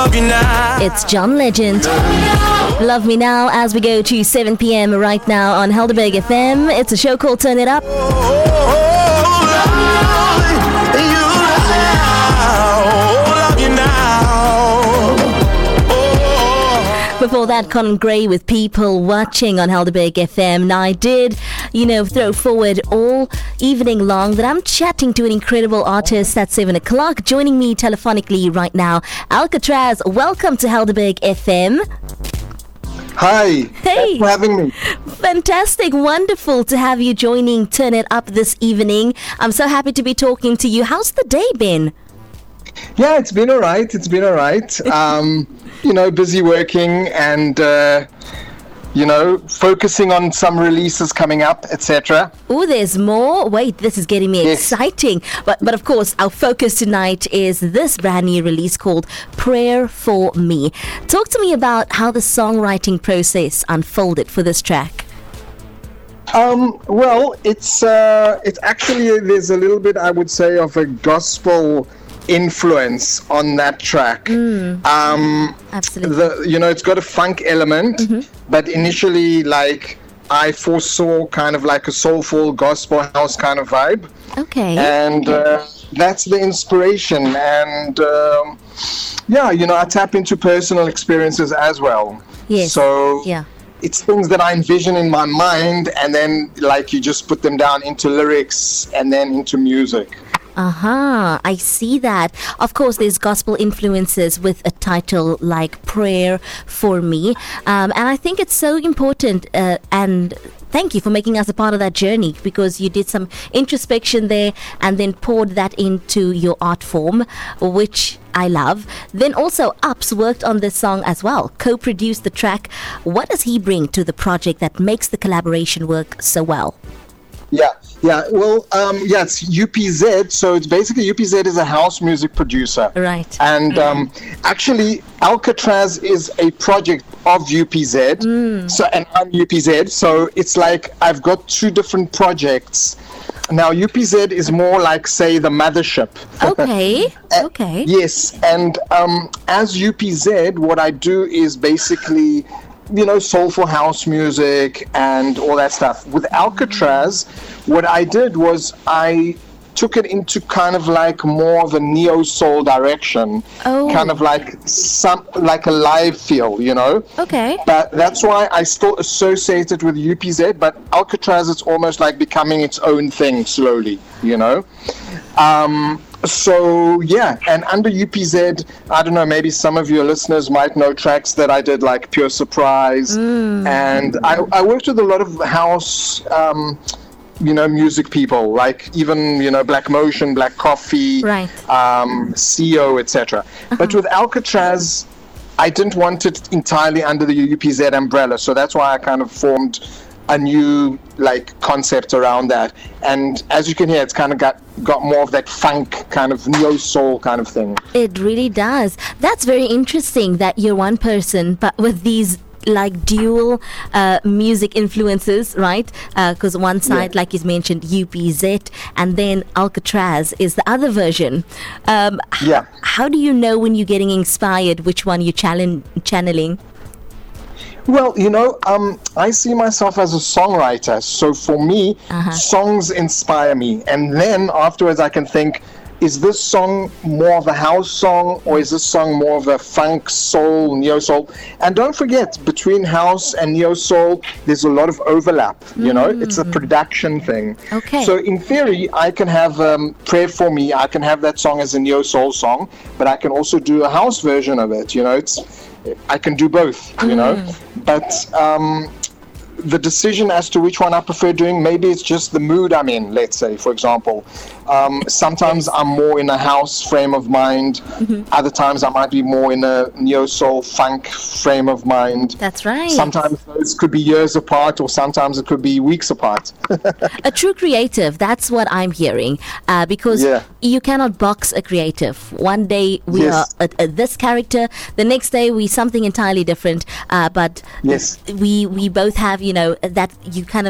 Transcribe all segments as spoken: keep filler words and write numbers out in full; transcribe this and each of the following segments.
love you now. It's John Legend. Love Me Now as we go to seven p.m. right now on Helderberg F M. It's a show called Turn It Up. Before that, Colin Gray with People Watching on Helderberg F M. Now, I did, you know, throw forward all evening long that I'm chatting to an incredible artist at seven o'clock. Joining me telephonically right now, Alcatraz. Welcome to Helderberg F M. Hi. Hey. Thanks for having me. Fantastic. Wonderful to have you joining Turn It Up this evening. I'm so happy to be talking to you. How's the day been? Yeah, it's been all right. It's been all right. Um, you know, busy working and, uh, you know, focusing on some releases coming up, et cetera. Oh, there's more. Wait, this is getting me Yes. exciting. But, but of course, our focus tonight is this brand new release called Prayer for Me. Talk to me about how the songwriting process unfolded for this track. Um, well, it's uh, it's actually, there's a little bit, I would say, of a gospel influence on that track. Mm. Um, Absolutely. the, you know, it's got a funk element, Mm-hmm. but initially, like, I foresaw kind of like a soulful gospel house kind of vibe. Okay. And uh, that's the inspiration. And um, yeah, you know, I tap into personal experiences as well. Yes. So Yeah. it's things that I envision in my mind, and then like you just put them down into lyrics and then into music. Uh-huh, I see that. Of course, there's gospel influences with a title like Prayer for Me. Um, and I think it's so important. Uh, and thank you for making us a part of that journey, because you did some introspection there and then poured that into your art form, which I love. Then also Ups worked on this song as well, co-produced the track. What does he bring to the project that makes the collaboration work so well? Yeah, yeah. Well, um, yeah, it's U P Z. So it's basically U P Z is a house music producer. Right. And um, actually, Alcatraz is a project of U P Z. Mm. So, and I'm U P Z. So it's like I've got two different projects. Now, U P Z is more like, say, the mothership. Okay. Uh, Okay. Yes, and um, as U P Z, what I do is basically, you know, soulful house music and all that stuff. With Alcatraz, what I did was I took it into kind of like more of a neo soul direction, Oh. kind of like some like a live feel, you know. Okay. But that's why I still associate it with U P Z. But Alcatraz, it's almost like becoming its own thing slowly, you know. Um, So yeah, and under U P Z, I don't know, maybe some of your listeners might know tracks that I did like Pure Surprise, Mm. and I, I worked with a lot of house, um, you know, music people, like even, you know, Black Motion, Black Coffee, Right. um, C O, et cetera. But with Alcatraz, I didn't want it entirely under the U P Z umbrella, so that's why I kind of formed a new like concept around that. And as you can hear, it's kind of got got more of that funk kind of neo soul kind of thing. It really does. That's very interesting that you're one person, but with these like dual uh, music influences, right? Because one side, Yeah. like you mentioned, U P Z, and then Alcatraz is the other version. Um, h- Yeah. How do you know when you're getting inspired, which one you're challenge- channeling? Well, you know, um, I see myself as a songwriter. So for me, Uh-huh. songs inspire me. And then afterwards I can think, is this song more of a house song, or is this song more of a funk, soul, neo-soul? And don't forget, between house and neo-soul, there's a lot of overlap, you know? It's a production thing. Okay. So in theory, I can have um, Prayer for Me, I can have that song as a neo-soul song, but I can also do a house version of it, you know? It's I can do both, you know? But um, the decision as to which one I prefer doing, maybe it's just the mood I'm in, let's say, for example. Um, sometimes I'm more in a house frame of mind. Mm-hmm. Other times I might be more in a neo-soul funk frame of mind. That's right. Sometimes those could be years apart, or sometimes it could be weeks apart. A true creative, that's what I'm hearing, uh, because Yeah. you cannot box a creative. One day we Yes. are a, a, this character, the next day we something entirely different, uh, but Yes. we we both have, you know, that you kind of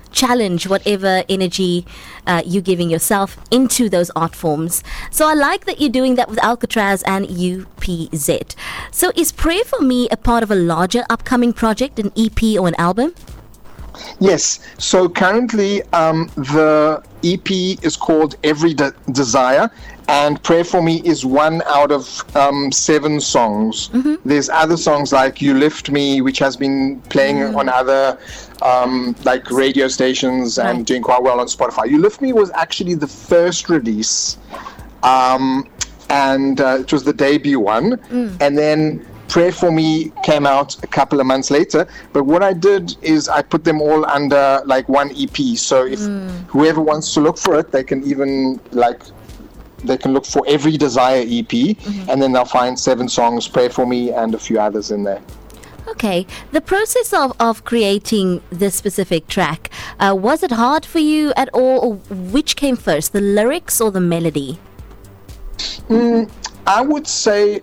challenge whatever energy uh, you're giving yourself into those art forms. So I like that you're doing that with Alcatraz and U P Z. So is Pray For Me a part of a larger upcoming project, an E P or an album? Yes. So currently, um, the E P is called Every De- Desire, and Pray For Me is one out of um, seven songs. Mm-hmm. There's other songs like You Lift Me, which has been playing mm. on other um, like radio stations and right. doing quite well on Spotify. You Lift Me was actually the first release, um, and uh, it was the debut one, mm. and then Pray For Me came out a couple of months later, but what I did is I put them all under like one E P. So if mm. whoever wants to look for it, they can even like they can look for Every Desire E P, mm-hmm. and then they'll find seven songs, Pray For Me, and a few others in there. Okay, the process of, of creating this specific track, uh, was it hard for you at all, or which came first, the lyrics or the melody? Mm, I would say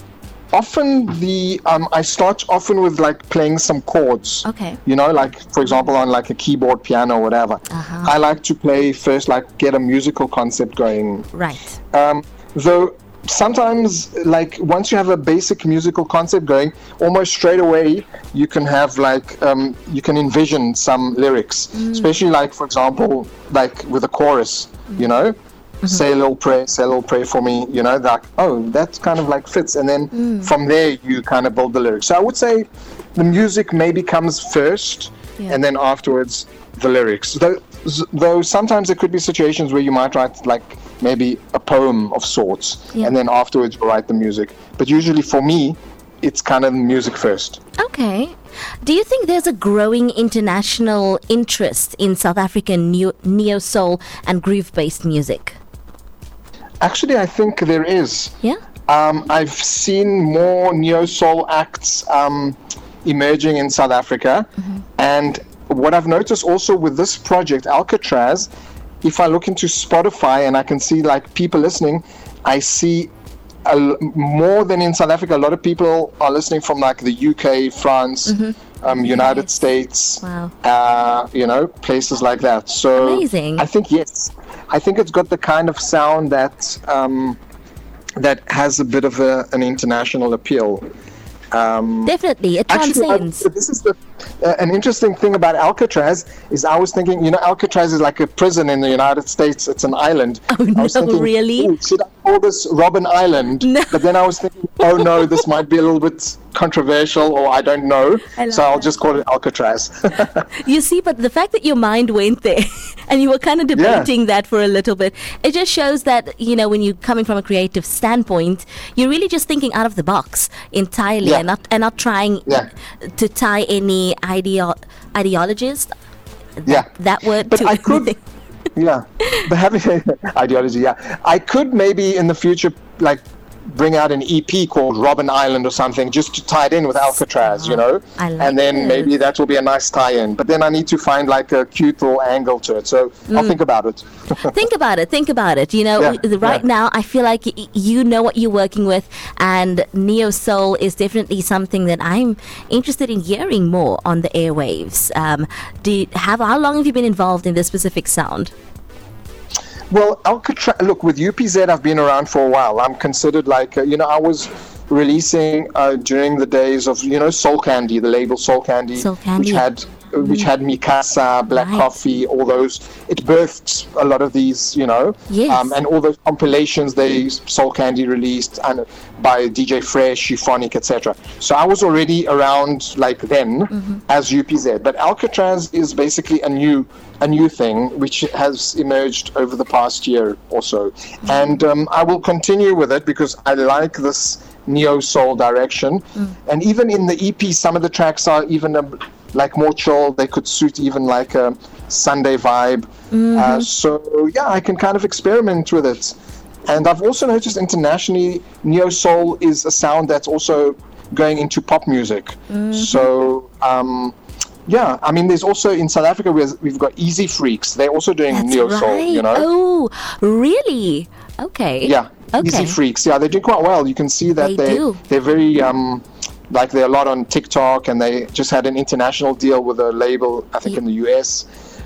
often the um, I start often with like playing some chords. Okay. You know, like for example on like a keyboard, piano, or whatever. Uh-huh. I like to play first, like get a musical concept going. Right. Um, though sometimes, like once you have a basic musical concept going, almost straight away you can have like um, you can envision some lyrics, mm. especially like for example, like with a chorus. Mm. You know. Mm-hmm. Say a little prayer, say a little pray for me, you know, like, oh, that's kind of like fits. And then mm. from there, you kind of build the lyrics. So I would say the music maybe comes first, yeah. and then afterwards the lyrics. Though, though sometimes there could be situations where you might write like maybe a poem of sorts, yeah. and then afterwards you write the music. But usually for me, it's kind of music first. Okay. Do you think there's a growing international interest in South African neo, neo-soul and groove-based music? Actually, I think there is. Yeah? Um, I've seen more neo-soul acts um, emerging in South Africa. Mm-hmm. And what I've noticed also with this project, Alcatraz, if I look into Spotify and I can see like people listening, I see a, more than in South Africa. A lot of people are listening from like the U K, France, mm-hmm. um, United yes. States, wow. uh, you know, places like that. So amazing. I think, yes. I think it's got the kind of sound that um, that has a bit of a, an international appeal. Um, Definitely, it transcends. Actually, I, this is the, uh, an interesting thing about Alcatraz is I was thinking, you know, Alcatraz is like a prison in the United States. It's an island. Oh, no, I was thinking, really? Should I call this Robben Island? No. But then I was thinking, oh no, this might be a little bit controversial, or I don't know. I so I'll that. just call it Alcatraz. You see, but the fact that your mind went there and you were kind of debating yeah. that for a little bit, it just shows that, you know, when you're coming from a creative standpoint, you're really just thinking out of the box entirely yeah. and not and not trying yeah. to tie any ideo- ideologies. That, yeah. that word but to I could, yeah. But having ideology, yeah. I could maybe in the future, like, bring out an E P called Robben Island or something, just to tie it in with Alcatraz, you know, I like and then it. maybe that will be a nice tie-in. But then I need to find like a cute little angle to it, so mm. I'll think about it. think about it, think about it. You know, yeah, right yeah. now I feel like y- you know what you're working with, and neo soul is definitely something that I'm interested in hearing more on the airwaves. Um, do you have how long have you been involved in this specific sound? Well, Alcatraz, look, with U P Z, I've been around for a while. I'm considered like, uh, you know, I was releasing uh, during the days of, you know, Soul Candy, the label Soul Candy, Soul Candy. which had mm. which had Mikasa, Black right. Coffee, all those. It birthed a lot of these, you know, yes. um, and all those compilations they Soul Candy released and by D J Fresh, Euphonic, et cetera. So I was already around like then mm-hmm. as U P Z. But Alcatraz is basically a new a new thing which has emerged over the past year or so. Mm. And um, I will continue with it because I like this neo-soul direction. Mm. And even in the E P, some of the tracks are even a, like more chill. They could suit even like a Sunday vibe. Mm-hmm. Uh, so yeah, I can kind of experiment with it. And I've also noticed internationally, neo-soul is a sound that's also going into pop music. Mm-hmm. So... Um, Yeah, I mean, there's also in South Africa we've got Easy Freaks. They're also doing That's neo soul, right. you know. Oh, really? Okay. Yeah, okay. Easy Freaks. Yeah, they do quite well. You can see that they they do. they're very um like they're a lot on TikTok, and they just had an international deal with a label, I think, yeah. in the U S.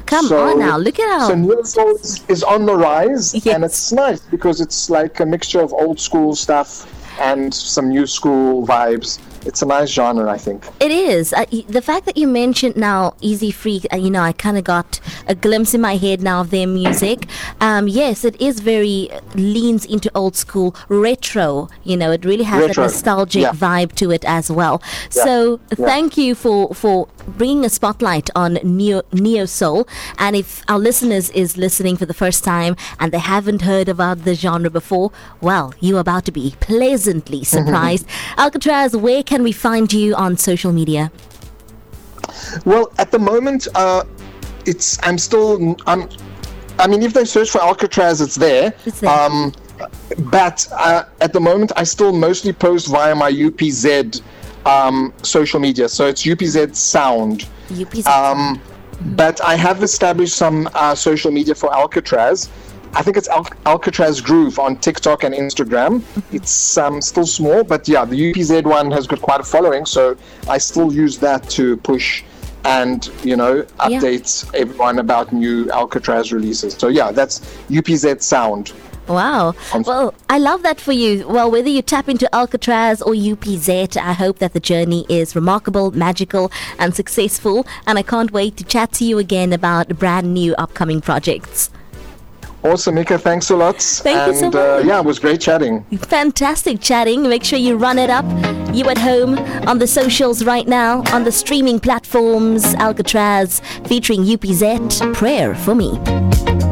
Come so, on now, look at how. So neo soul is, is on the rise, Yes. and it's nice because it's like a mixture of old school stuff and some new school vibes. It's a nice genre, I think. It is. Uh, y- the fact that you mentioned now Easy Freak, uh, you know, I kind of got a glimpse in my head now of their music. Um, yes, it is very, uh, leans into old school retro. You know, it really has Retro, a nostalgic yeah. vibe to it as well. Yeah, So yeah. thank you for, for bringing a spotlight on neo, neo soul. And if our listeners is listening for the first time and they haven't heard about the genre before, well, you're about to be pleasantly surprised. Alcatraz, where can we find you on social media? Well, at the moment, uh, it's I'm still I'm. I mean, if they search for Alcatraz, it's there. It's there. Um, but uh, at the moment, I still mostly post via my U P Z um, social media. So it's U P Z Sound. U P Z. Um, but I have established some uh, social media for Alcatraz. I think it's Al- Alcatraz Groove on TikTok and Instagram. It's um, still small, but yeah, the U P Z one has got quite a following, so I still use that to push and, you know, Yeah. update everyone about new Alcatraz releases. So yeah, that's U P Z Sound. Wow. I'm- Well, I love that for you. Well, whether you tap into Alcatraz or U P Z, I hope that the journey is remarkable, magical, and successful. And I can't wait to chat to you again about brand new upcoming projects. Awesome, Mika. Thanks a lot. Thank you and, so Uh, much. yeah, it was great chatting. Fantastic chatting. Make sure you run it up. You at home on the socials right now, on the streaming platforms, Alcatraz featuring U P Z, Prayer for Me.